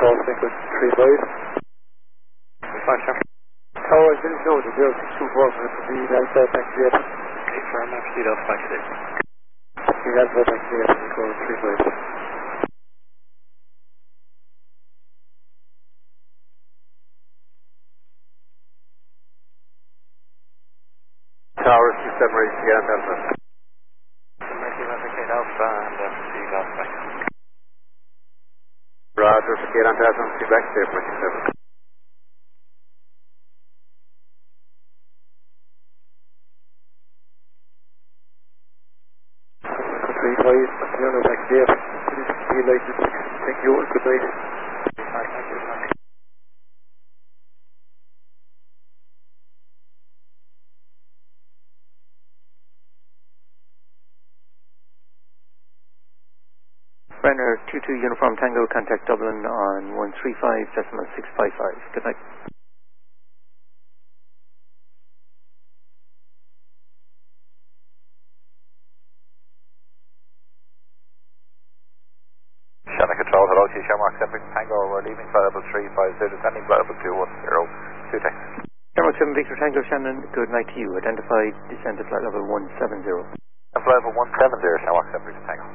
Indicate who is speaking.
Speaker 1: call Sync with 35.
Speaker 2: Flash up.
Speaker 1: Tower, I didn't know the 0624 for the Delta taxi up.
Speaker 2: Okay, firm up, speed off, back to
Speaker 1: The Delta taxi up, call 35.
Speaker 3: Tower, 27 ready to get on Delta.
Speaker 2: Replicate Alpha and speed off, back.
Speaker 3: Roger, get on Delta and see back there, 27.
Speaker 1: Delta taxi up. Feel like thank you, goodbye.
Speaker 4: Brenner 22 Uniform Tango, contact Dublin on 135.655. Good night.
Speaker 2: Shannon Control, hello, to Shamrock Centric Tango, we're leaving flight level 350, descending flight level 210, 2 text.
Speaker 4: Shamrock 7 Victor Tango, Shannon, good night to you. Identified, descend to flight level 170.
Speaker 2: And flight level 170, Shamrock Centric Tango.